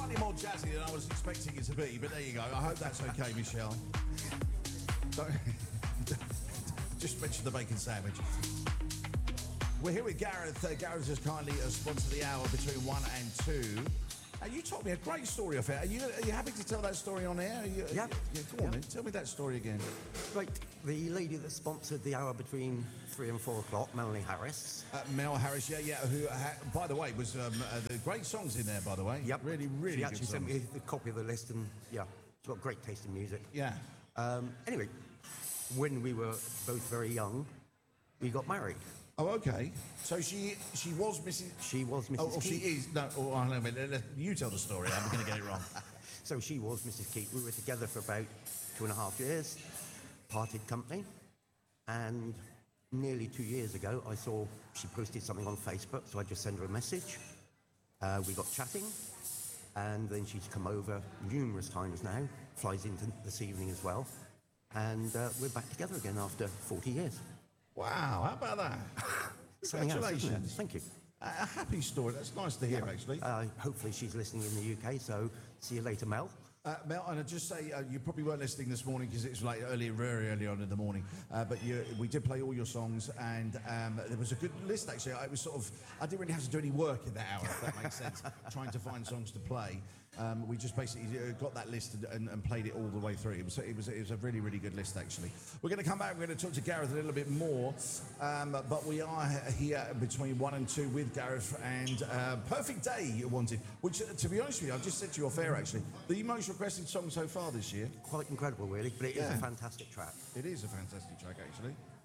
slightly more jazzy than I was expecting it to be, but there you go. I hope that's okay, Michelle. Don't just mention the bacon sandwich. We're here with Gareth. Gareth has kindly sponsored the hour between 1 and 2. You told me a great story off air. Are you happy to tell that story on air? Yeah. Go on then. Tell me that story again. Right. The lady that sponsored the hour between 3 and 4 o'clock, Melanie Harris. Mel Harris, yeah. Who, by the way, was the great songs in there, by the way. Yep. Really She good actually sent songs. me a copy of the list, and yeah, she's got great taste in music. Yeah. Anyway, when we were both very young, we got married. Oh, okay. So she was Mrs. She was Mrs. Oh, Keat. she is. No, you tell the story. I'm going to get it wrong. So she was Mrs. Keat. We were together for about 2.5 years, parted company, and nearly 2 years ago, I saw she posted something on Facebook, so I just sent her a message. We got chatting, and then she's come over numerous times now, flies in this evening as well, and we're back together again after 40 years. Wow, how about that? Congratulations. Thank you. A happy story. That's nice to hear, actually. Hopefully she's listening in the UK, so see you later, Mel. Mel, and I'd just say you probably weren't listening this morning because it's like very early on in the morning. But we did play all your songs, and there was a good list actually. I didn't really have to do any work in that hour, if that makes sense. Trying to find songs to play. We just basically got that list and played it all the way through. It was a really, really good list actually. We're going to come back. We're going to talk to Gareth a little bit more. But we are here between 1 and 2 with Gareth, and Perfect Day you wanted, which to be honest with you, I've just said to you off air actually, the most requested song so far this year. Quite incredible, really, but it is a fantastic track. It is a fantastic track, actually.